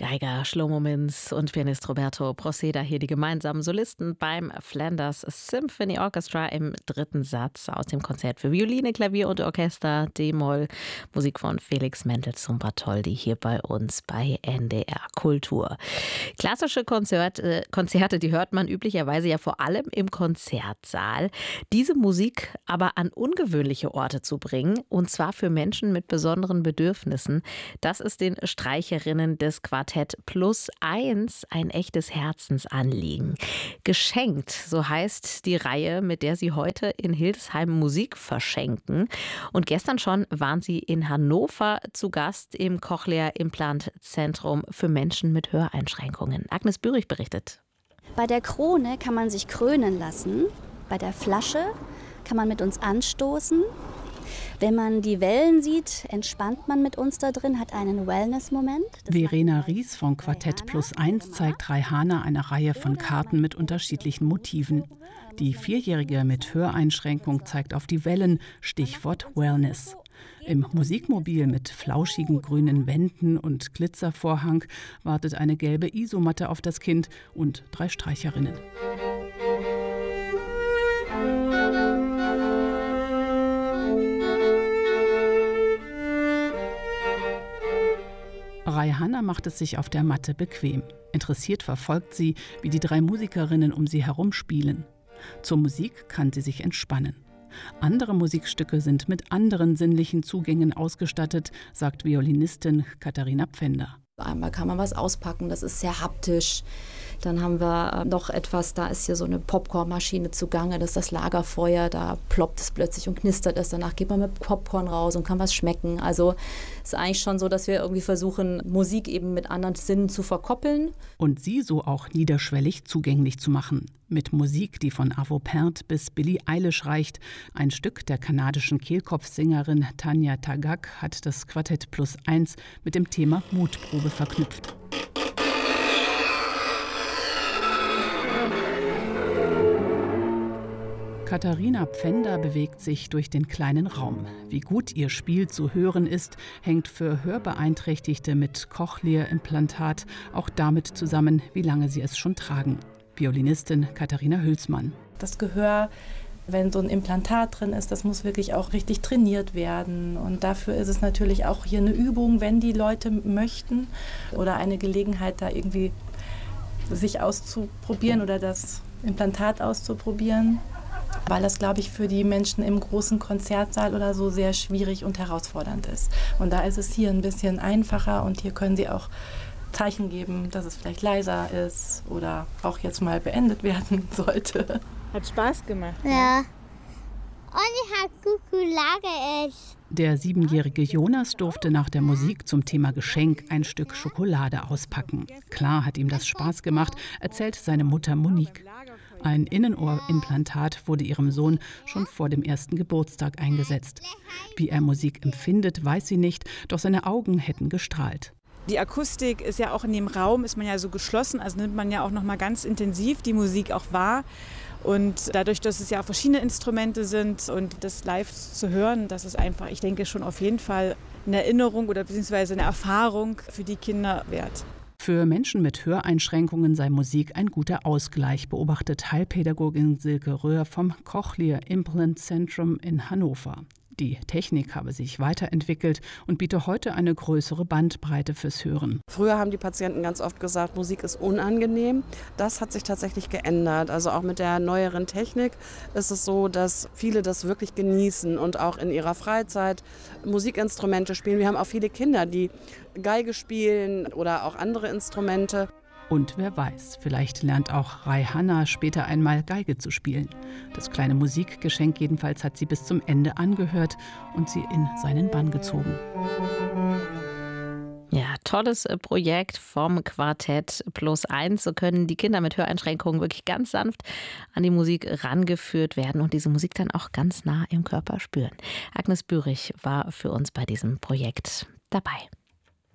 Geiger Shlomo Mintz und Pianist Roberto Proceda, hier die gemeinsamen Solisten beim Flanders Symphony Orchestra im dritten Satz aus dem Konzert für Violine, Klavier und Orchester D-Moll. Musik von Felix Mendelssohn Bartholdy hier bei uns bei NDR Kultur. Klassische Konzerte, die hört man üblicherweise ja vor allem im Konzertsaal. Diese Musik aber an ungewöhnliche Orte zu bringen, und zwar für Menschen mit besonderen Bedürfnissen, das ist den Streicherinnen des Quartett Plus 1 ein echtes Herzensanliegen. Geschenkt, so heißt die Reihe, mit der sie heute in Hildesheim Musik verschenken. Und gestern schon waren sie in Hannover zu Gast im Cochlea-Implant-Zentrum für Menschen mit Höreinschränkungen. Agnes Bürich berichtet. Bei der Krone kann man sich krönen lassen. Bei der Flasche kann man mit uns anstoßen. Wenn man die Wellen sieht, entspannt man mit uns da drin, hat einen Wellness-Moment. Verena Ries von Quartett Plus 1 zeigt Raihana eine Reihe von Karten mit unterschiedlichen Motiven. Die Vierjährige mit Höreinschränkung zeigt auf die Wellen, Stichwort Wellness. Im Musikmobil mit flauschigen grünen Wänden und Glitzervorhang wartet eine gelbe Isomatte auf das Kind und 3 Streicherinnen. Raihana macht es sich auf der Matte bequem. Interessiert verfolgt sie, wie die 3 Musikerinnen um sie herum spielen. Zur Musik kann sie sich entspannen. Andere Musikstücke sind mit anderen sinnlichen Zugängen ausgestattet, sagt Violinistin Katharina Pfänder. Einmal kann man was auspacken, das ist sehr haptisch. Dann haben wir noch etwas, da ist hier so eine Popcornmaschine zugange, das ist das Lagerfeuer, da ploppt es plötzlich und knistert es. Danach geht man mit Popcorn raus und kann was schmecken. Also es ist eigentlich schon so, dass wir irgendwie versuchen, Musik eben mit anderen Sinnen zu verkoppeln. Und sie so auch niederschwellig zugänglich zu machen. Mit Musik, die von Arvo Pärt bis Billie Eilish reicht. Ein Stück der kanadischen Kehlkopfsängerin Tanya Tagaq hat das Quartett Plus 1 mit dem Thema Mutprobe verknüpft. Katharina Pfänder bewegt sich durch den kleinen Raum. Wie gut ihr Spiel zu hören ist, hängt für Hörbeeinträchtigte mit Cochlea-Implantat auch damit zusammen, wie lange sie es schon tragen. Violinistin Katharina Hülsmann. Das Gehör, wenn so ein Implantat drin ist, das muss wirklich auch richtig trainiert werden. Und dafür ist es natürlich auch hier eine Übung, wenn die Leute möchten oder eine Gelegenheit, da irgendwie sich auszuprobieren oder das Implantat auszuprobieren. Weil das, glaube ich, für die Menschen im großen Konzertsaal oder so sehr schwierig und herausfordernd ist. Und da ist es hier ein bisschen einfacher und hier können sie auch Zeichen geben, dass es vielleicht leiser ist oder auch jetzt mal beendet werden sollte. Hat Spaß gemacht. Ja. Und ich habe Schokolade essen. Der 7-jährige Jonas durfte nach der Musik zum Thema Geschenk ein Stück Schokolade auspacken. Klar hat ihm das Spaß gemacht, erzählt seine Mutter Monique. Ein Innenohrimplantat wurde ihrem Sohn schon vor dem 1. Geburtstag eingesetzt. Wie er Musik empfindet, weiß sie nicht, doch seine Augen hätten gestrahlt. Die Akustik ist ja auch in dem Raum, ist man ja so geschlossen, also nimmt man ja auch noch mal ganz intensiv die Musik auch wahr. Und dadurch, dass es ja auch verschiedene Instrumente sind und das live zu hören, das ist einfach, ich denke, schon auf jeden Fall eine Erinnerung oder beziehungsweise eine Erfahrung für die Kinder wert. Für Menschen mit Höreinschränkungen sei Musik ein guter Ausgleich, beobachtet Heilpädagogin Silke Röhr vom Cochlea-Implant-Zentrum in Hannover. Die Technik habe sich weiterentwickelt und biete heute eine größere Bandbreite fürs Hören. Früher haben die Patienten ganz oft gesagt, Musik ist unangenehm. Das hat sich tatsächlich geändert. Also auch mit der neueren Technik ist es so, dass viele das wirklich genießen und auch in ihrer Freizeit Musikinstrumente spielen. Wir haben auch viele Kinder, die Geige spielen oder auch andere Instrumente. Und wer weiß, vielleicht lernt auch Raihana später einmal Geige zu spielen. Das kleine Musikgeschenk jedenfalls hat sie bis zum Ende angehört und sie in seinen Bann gezogen. Ja, tolles Projekt vom Quartett Plus 1. So können die Kinder mit Höreinschränkungen wirklich ganz sanft an die Musik rangeführt werden und diese Musik dann auch ganz nah im Körper spüren. Agnes Bürich war für uns bei diesem Projekt dabei.